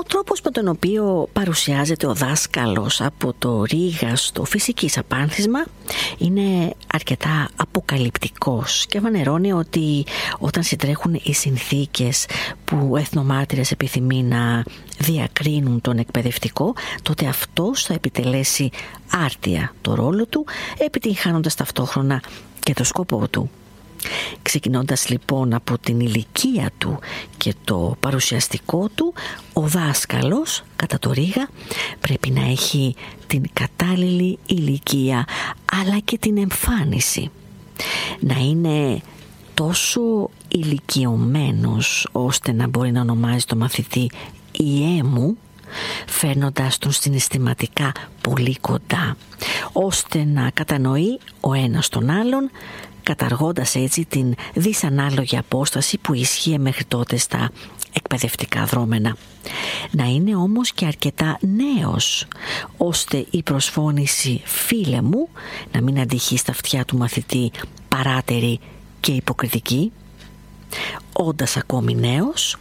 τρόπος με τον οποίο παρουσιάζεται ο δάσκαλος από το Ρήγα στο Φυσικής Απάνθισμα είναι αρκετά αποκαλυπτικός και φανερώνει ότι όταν συντρέχουν οι συνθήκες που εθνομάρτυρες επιθυμεί να διακρίνουν τον εκπαιδευτικό, τότε αυτός θα επιτελέσει άρτια το ρόλο του, επιτυγχάνοντας ταυτόχρονα και το σκοπό του. Ξεκινώντας λοιπόν από την ηλικία του και το παρουσιαστικό του, ο δάσκαλος κατά το Ρήγα πρέπει να έχει την κατάλληλη ηλικία αλλά και την εμφάνιση. Να είναι τόσο ηλικιωμένος ώστε να μπορεί να ονομάζει το μαθητή «ιέ μου», φέρνοντας τον συναισθηματικά πολύ κοντά, ώστε να κατανοεί ο ένας τον άλλον, καταργώντας έτσι την δυσανάλογη απόσταση που ισχύε μέχρι τότε στα εκπαιδευτικά δρόμενα. Να είναι όμως και αρκετά νέος, ώστε η προσφώνηση «φίλε μου» να μην αντυχεί στα αυτιά του μαθητή παράτερη και υποκριτική. Όντας ακόμη νέος,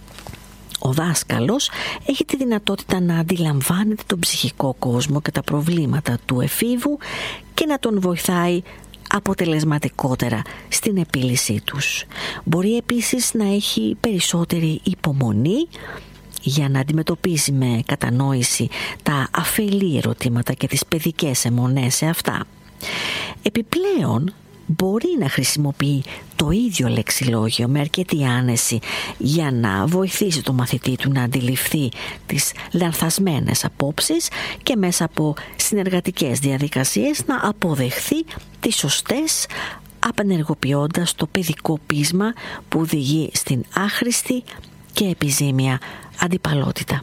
ο δάσκαλος έχει τη δυνατότητα να αντιλαμβάνεται τον ψυχικό κόσμο και τα προβλήματα του εφήβου και να τον βοηθάει αποτελεσματικότερα στην επίλυσή τους. Μπορεί επίσης να έχει περισσότερη υπομονή για να αντιμετωπίσει με κατανόηση τα αφελή ερωτήματα και τις παιδικές αιμονές σε αυτά. Επιπλέον μπορεί να χρησιμοποιεί το ίδιο λεξιλόγιο με αρκετή άνεση για να βοηθήσει το μαθητή του να αντιληφθεί τις λανθασμένες απόψεις και μέσα από συνεργατικές διαδικασίες να αποδεχθεί τις σωστές, απενεργοποιώντας το παιδικό πείσμα που οδηγεί στην άχρηστη και επιζήμια αντιπαλότητα.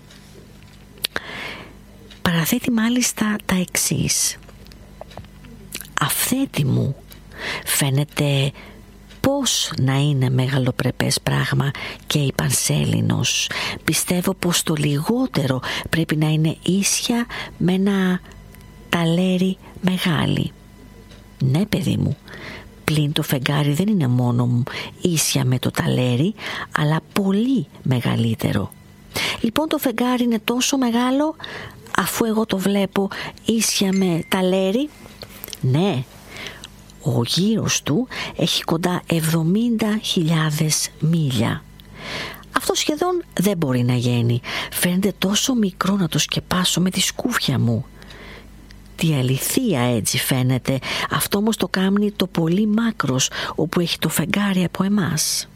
Παραθέτει μάλιστα τα εξής: «Αυθέτη μου, φαίνεται πώς να είναι μεγαλοπρεπές πράγμα και η πανσέλινος. Πιστεύω πως το λιγότερο πρέπει να είναι ίσια με ένα ταλέρι μεγάλη. Ναι, παιδί μου, πλην το φεγγάρι δεν είναι μόνο μου ίσια με το ταλέρι, αλλά πολύ μεγαλύτερο. Λοιπόν, το φεγγάρι είναι τόσο μεγάλο, αφού εγώ το βλέπω ίσια με ταλέρι. Ναι, ο γύρος του έχει κοντά 70.000 μίλια. Αυτό σχεδόν δεν μπορεί να γίνει. Φαίνεται τόσο μικρό να το σκεπάσω με τη σκούφια μου. Τι αληθεία έτσι φαίνεται. Αυτό όμως το κάμνει το πολύ μάκρος όπου έχει το φεγγάρι από εμάς».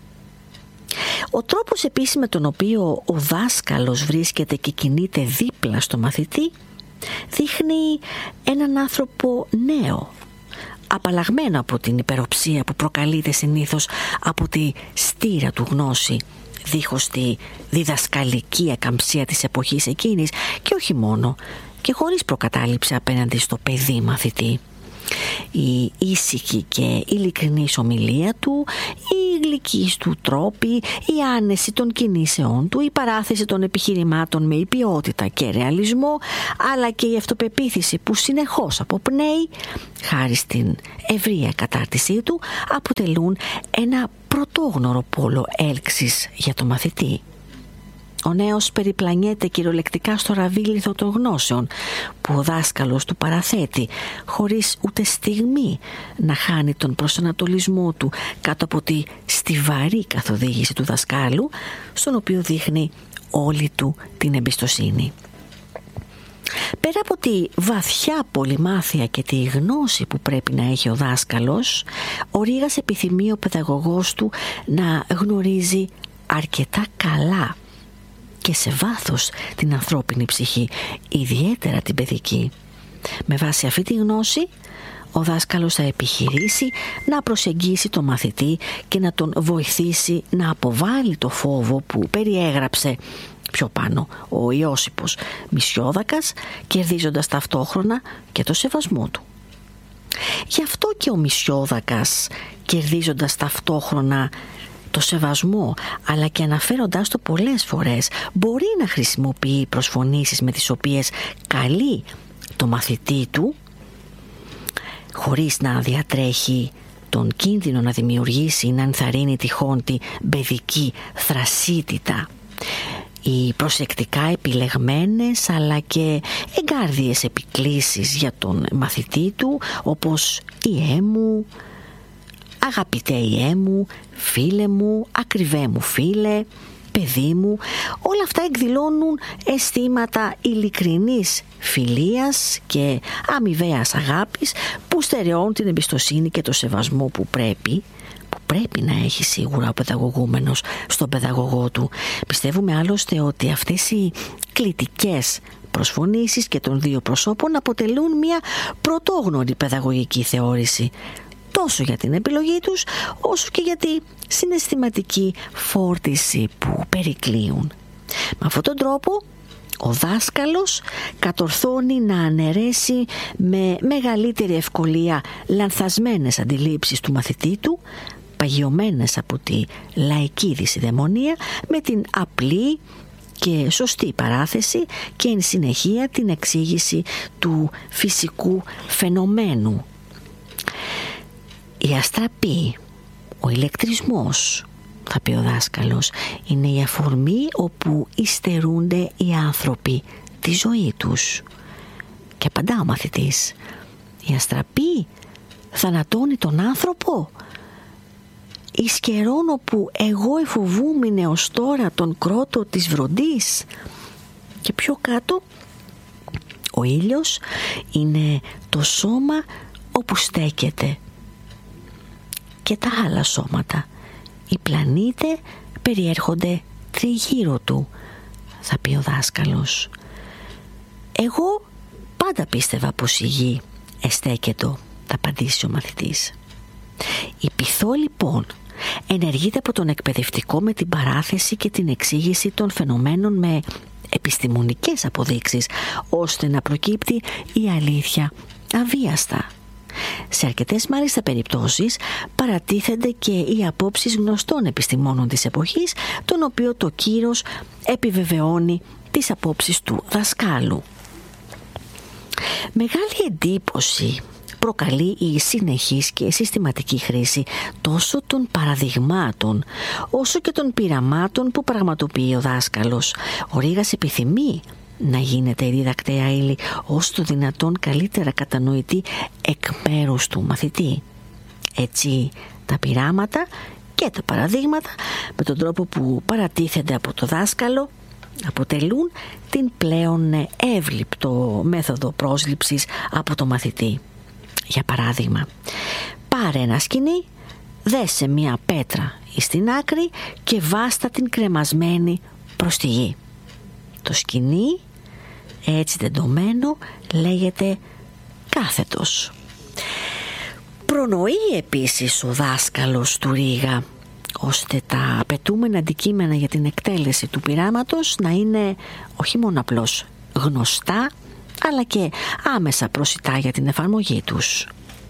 Ο τρόπος επίσης με τον οποίο ο δάσκαλος βρίσκεται και κινείται δίπλα στο μαθητή δείχνει έναν άνθρωπο νέο, απαλλαγμένο από την υπεροψία που προκαλείται συνήθως από τη στήρα του γνώση, δίχως τη διδασκαλική ακαμψία της εποχής εκείνης και όχι μόνο, και χωρίς προκατάληψη απέναντι στο παιδί μαθητή. Η ήσυχη και ειλικρινής ομιλία του, η γλυκής του τρόπη, η άνεση των κινήσεών του, η παράθεση των επιχειρημάτων με ποιότητα και ρεαλισμό, αλλά και η αυτοπεποίθηση που συνεχώς αποπνέει, χάρη στην ευρεία κατάρτισή του, αποτελούν ένα πρωτόγνωρο πόλο έλξης για το μαθητή. Ο νέος περιπλανιέται κυριολεκτικά στο ραβίλιθο των γνώσεων που ο δάσκαλος του παραθέτει, χωρίς ούτε στιγμή να χάνει τον προσανατολισμό του κάτω από τη στιβαρή καθοδήγηση του δασκάλου, στον οποίο δείχνει όλη του την εμπιστοσύνη. Πέρα από τη βαθιά πολυμάθεια και τη γνώση που πρέπει να έχει ο δάσκαλος, ο Ρήγας επιθυμεί ο παιδαγωγός του να γνωρίζει αρκετά καλά και σε βάθος την ανθρώπινη ψυχή, ιδιαίτερα την παιδική. Με βάση αυτή τη γνώση, ο δάσκαλος θα επιχειρήσει να προσεγγίσει τον μαθητή και να τον βοηθήσει να αποβάλει το φόβο που περιέγραψε πιο πάνω ο Ιώσιπος Μησιόδακας, κερδίζοντας ταυτόχρονα και το σεβασμό του. Γι' αυτό και ο Μησιόδακας, κερδίζοντας ταυτόχρονα το σεβασμό, αλλά και αναφέροντάς το πολλές φορές, μπορεί να χρησιμοποιεί προσφωνήσεις με τις οποίες καλεί το μαθητή του, χωρίς να διατρέχει τον κίνδυνο να δημιουργήσει ή να ενθαρρύνει τυχόν την παιδική θρασίτητα. οι προσεκτικά επιλεγμένες αλλά και εγκάρδιες επικλήσεις για τον μαθητή του, όπως «Ιέ μου», «Αγαπητέ Ιέ μου», «Φίλε μου», «Ακριβέ μου φίλε», «Παιδί μου», όλα αυτά εκδηλώνουν αισθήματα ειλικρινής φιλίας και αμοιβαίας αγάπης που στερεώνουν την εμπιστοσύνη και το σεβασμό που πρέπει να έχει σίγουρα ο παιδαγωγούμενος στον παιδαγωγό του. Πιστεύουμε άλλωστε ότι αυτές οι κλητικές προσφωνήσεις και των δύο προσώπων αποτελούν μια πρωτόγνωρη παιδαγωγική θεώρηση, τόσο για την επιλογή τους όσο και για τη συναισθηματική φόρτιση που περικλείουν. Με αυτόν τον τρόπο ο δάσκαλος κατορθώνει να αναιρέσει με μεγαλύτερη ευκολία λανθασμένες αντιλήψεις του μαθητή του, παγιωμένες από τη λαϊκή δυσιδαιμονία, με την απλή και σωστή παράθεση και εν συνεχεία την εξήγηση του φυσικού φαινομένου. Η αστραπή, ο ηλεκτρισμός, θα πει ο δάσκαλος, είναι η αφορμή όπου υστερούνται οι άνθρωποι τη ζωή τους. Και απαντά ο μαθητής, η αστραπή θανατώνει τον άνθρωπο? Εις καιρόν όπου εγώ εφοβούμενε ως τώρα τον κρότο της βροντής? Και πιο κάτω, ο ήλιος είναι το σώμα όπου στέκεται και τα άλλα σώματα. Οι πλανήτε περιέρχονται τριγύρω του, θα πει ο δάσκαλος. Εγώ πάντα πίστευα πως η γη εστέκετο, θα απαντήσει ο μαθητής. Η πειθό λοιπόν ενεργείται από τον εκπαιδευτικό με την παράθεση και την εξήγηση των φαινομένων με επιστημονικές αποδείξεις, ώστε να προκύπτει η αλήθεια αβίαστα. Σε αρκετές μάλιστα περιπτώσεις παρατίθενται και οι απόψεις γνωστών επιστημόνων της εποχής, τον οποίο το κύρος επιβεβαιώνει τις απόψεις του δασκάλου. Μεγάλη εντύπωση προκαλεί η συνεχής και συστηματική χρήση τόσο των παραδειγμάτων όσο και των πειραμάτων που πραγματοποιεί ο δάσκαλος. Ο Ρήγας επιθυμεί να γίνεται η διδακτέα ύλη όσο το δυνατόν καλύτερα κατανοητή εκ μέρους του μαθητή. Έτσι τα πειράματα και τα παραδείγματα, με τον τρόπο που παρατίθενται από το δάσκαλο, αποτελούν την πλέον εύληπτο μέθοδο πρόσληψης από το μαθητή. Για παράδειγμα, πάρε ένα σκοινί, δέσε μια πέτρα στην άκρη και βάστα την κρεμασμένη προς τη γη. Το σκοινί, έτσι τεντωμένο, λέγεται κάθετος. Προνοεί επίσης ο δάσκαλος του Ρήγα, ώστε τα απαιτούμενα αντικείμενα για την εκτέλεση του πειράματος να είναι όχι μόνο απλώς γνωστά, αλλά και άμεσα προσιτά για την εφαρμογή τους.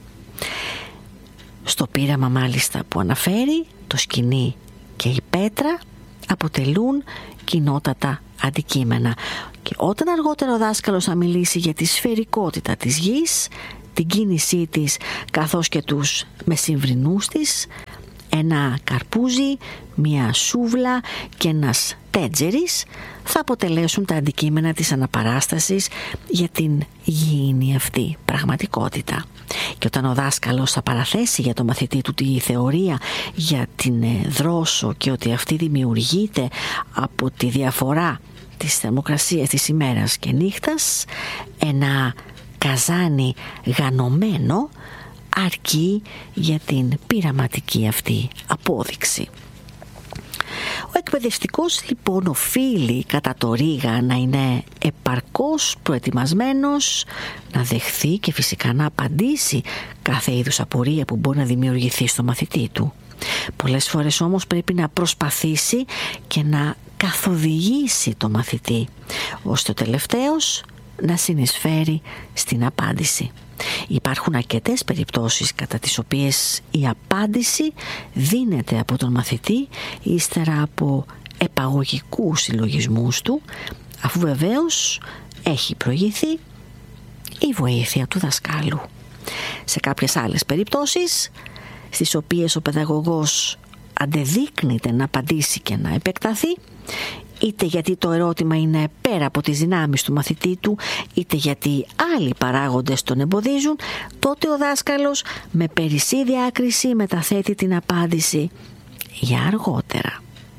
Στο πείραμα μάλιστα που αναφέρει, το σκοινί και η πέτρα αποτελούν κοινότατα αντικείμενα. Και όταν αργότερα ο δάσκαλος θα μιλήσει για τη σφαιρικότητα της γης, την κίνησή της καθώς και τους μεσημβρινούς της, ένα καρπούζι, μια σούβλα και ένας τέτζερης θα αποτελέσουν τα αντικείμενα της αναπαράστασης για την γήινη αυτή πραγματικότητα. Και όταν ο δάσκαλος θα παραθέσει για το μαθητή του τη θεωρία για την δρόσο και ότι αυτή δημιουργείται από τη διαφορά της θερμοκρασίας της ημέρας και νύχτας, ένα καζάνι γανωμένο αρκεί για την πειραματική αυτή απόδειξη. Ο εκπαιδευτικός λοιπόν οφείλει κατά το Ρήγα να είναι επαρκώς προετοιμασμένος να δεχθεί και φυσικά να απαντήσει κάθε είδους απορία που μπορεί να δημιουργηθεί στο μαθητή του. Πολλές φορές όμως πρέπει να προσπαθήσει και να καθοδηγήσει το μαθητή, ώστε ο τελευταίος να συνεισφέρει στην απάντηση. Υπάρχουν αρκετές περιπτώσεις κατά τις οποίες η απάντηση δίνεται από τον μαθητή ύστερα από επαγωγικούς συλλογισμούς του, αφού βεβαίως έχει προηγηθεί η βοήθεια του δασκάλου. Σε κάποιες άλλες περιπτώσεις, στις οποίες ο παιδαγωγός αντεδείκνυται να απαντήσει και να επεκταθεί, είτε γιατί το ερώτημα είναι πέρα από τις δυνάμεις του μαθητή του, είτε γιατί άλλοι παράγοντες τον εμποδίζουν, τότε ο δάσκαλος με περισσή διάκριση μεταθέτει την απάντηση για αργότερα.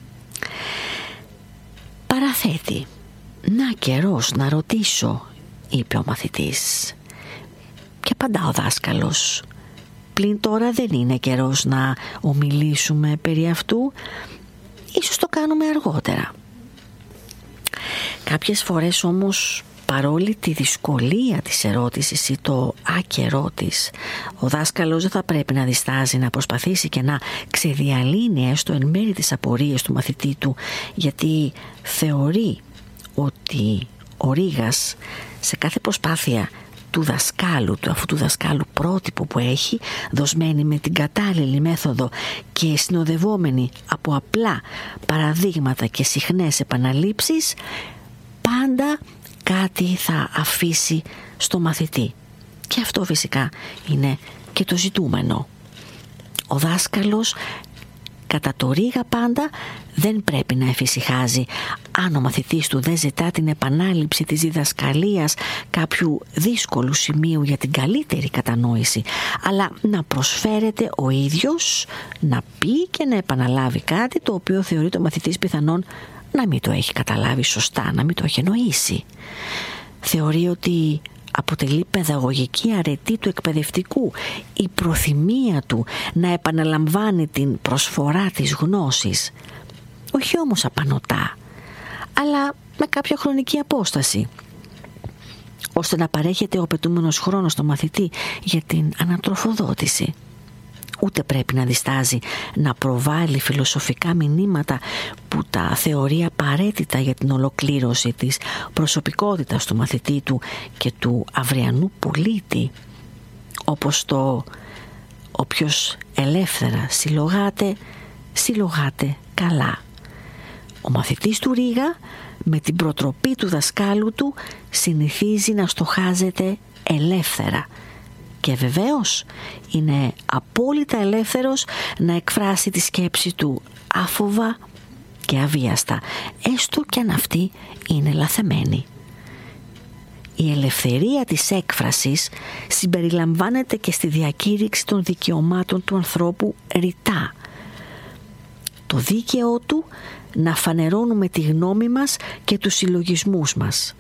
Παραθέτει: «Να καιρός να ρωτήσω», είπε ο μαθητής. Και απαντά ο δάσκαλος: «Πλην τώρα δεν είναι καιρός να ομιλήσουμε περί αυτού, ίσως το κάνουμε αργότερα». Κάποιες φορές όμως, παρόλη τη δυσκολία της ερώτησης ή το άκερό της, ο δάσκαλος δεν θα πρέπει να διστάζει να προσπαθήσει και να ξεδιαλύνει έστω εν μέρει τις απορίες του μαθητή του, γιατί θεωρεί ότι ο Ρήγας σε κάθε προσπάθεια του δασκάλου, του αυτού του δασκάλου πρότυπου που έχει, δοσμένη με την κατάλληλη μέθοδο και συνοδευόμενη από απλά παραδείγματα και συχνές επαναλήψεις, πάντα κάτι θα αφήσει στο μαθητή. Και αυτό φυσικά είναι και το ζητούμενο. Ο δάσκαλος κατά το Ρήγα πάντα δεν πρέπει να εφησυχάζει αν ο μαθητής του δεν ζητά την επανάληψη της διδασκαλίας κάποιου δύσκολου σημείου για την καλύτερη κατανόηση, αλλά να προσφέρεται ο ίδιος να πει και να επαναλάβει κάτι το οποίο θεωρεί το μαθητής πιθανόν να μην το έχει καταλάβει σωστά, να μην το έχει εννοήσει. Θεωρεί ότι αποτελεί παιδαγωγική αρετή του εκπαιδευτικού η προθυμία του να επαναλαμβάνει την προσφορά της γνώσης, όχι όμως απανωτά, αλλά με κάποια χρονική απόσταση, ώστε να παρέχεται ο απαιτούμενος χρόνος στο μαθητή για την ανατροφοδότηση. Ούτε πρέπει να διστάζει να προβάλλει φιλοσοφικά μηνύματα που τα θεωρεί απαραίτητα για την ολοκλήρωση της προσωπικότητας του μαθητή του και του αυριανού πολίτη, όπως το «όποιος ελεύθερα συλλογάται καλά». Ο μαθητής του Ρήγα με την προτροπή του δασκάλου του συνηθίζει να στοχάζεται ελεύθερα και βεβαίως είναι απόλυτα ελεύθερος να εκφράσει τη σκέψη του άφοβα και αβίαστα, έστω κι αν αυτή είναι λαθεμένη. Η ελευθερία της έκφρασης συμπεριλαμβάνεται και στη διακήρυξη των δικαιωμάτων του ανθρώπου ρητά. Το δίκαιο του να φανερώνουμε τη γνώμη μας και τους συλλογισμούς μας.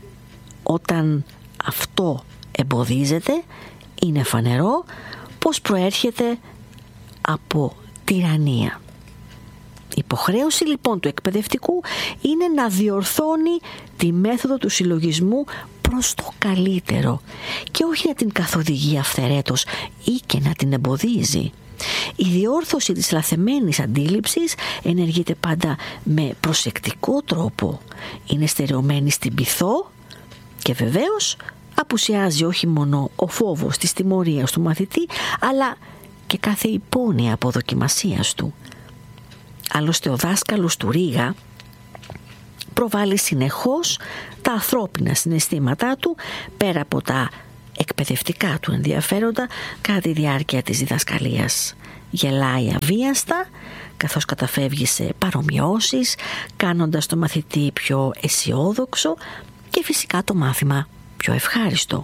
Όταν αυτό εμποδίζεται, είναι φανερό πως προέρχεται από τυραννία. Η υποχρέωση λοιπόν του εκπαιδευτικού είναι να διορθώνει τη μέθοδο του συλλογισμού προς το καλύτερο και όχι να την καθοδηγεί αυθαιρέτως ή και να την εμποδίζει. Η διόρθωση της λαθεμένης αντίληψης ενεργείται πάντα με προσεκτικό τρόπο. Είναι στερεωμένη στην πειθό και βεβαίως απουσιάζει όχι μόνο ο φόβος της τιμωρίας του μαθητή, αλλά και κάθε υπόνοια αποδοκιμασίας του. Άλλωστε ο δάσκαλος του Ρήγα προβάλλει συνεχώς τα ανθρώπινα συναισθήματά του πέρα από τα εκπαιδευτικά του ενδιαφέροντα κατά τη διάρκεια της διδασκαλίας. Γελάει αβίαστα καθώς καταφεύγει σε παρομοιώσεις, κάνοντας το μαθητή πιο αισιόδοξο και φυσικά το μάθημα πιο ευχάριστο.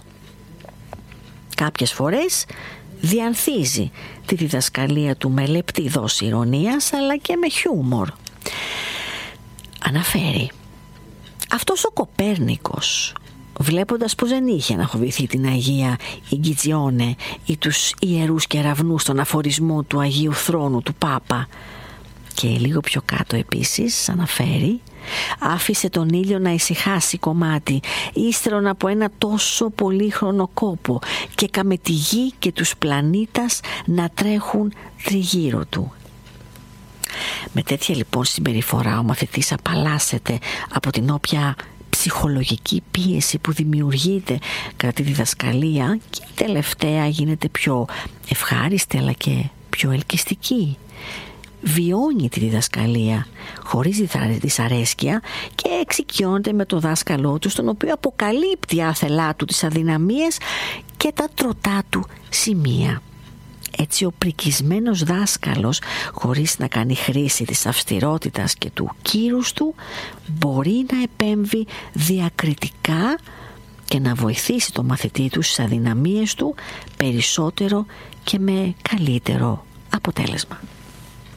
Κάποιες φορές διανθίζει τη διδασκαλία του με λεπτή δόση ηρωνίας αλλά και με χιούμορ. Αναφέρει: αυτός ο Κοπέρνικος, βλέποντας πως δεν είχε αναφοβηθεί την Αγία Ιγκιτζιόνε ή τους ιερούς κεραυνούς στον αφορισμό του Αγίου Θρόνου του Πάπα, και λίγο πιο κάτω επίσης αναφέρει, άφησε τον ήλιο να ησυχάσει κομμάτι ύστερον από ένα τόσο πολύχρονο κόπο και έκαμε τη γη και τους πλανήτας να τρέχουν τριγύρω του. Με τέτοια λοιπόν συμπεριφορά ο μαθητής απαλλάσσεται από την όποια ψυχολογική πίεση που δημιουργείται κατά τη διδασκαλία και η τελευταία γίνεται πιο ευχάριστη αλλά και πιο ελκυστική. Βιώνει τη διδασκαλία χωρίς δυσαρέσκεια και εξοικειώνεται με το δάσκαλό του, στον οποίο αποκαλύπτει άθελά του τις αδυναμίες και τα τροτά του σημεία. Έτσι ο πρικισμένος δάσκαλος, χωρίς να κάνει χρήση της αυστηρότητας και του κύρους του, μπορεί να επέμβει διακριτικά και να βοηθήσει το μαθητή του στις αδυναμίες του περισσότερο και με καλύτερο αποτέλεσμα.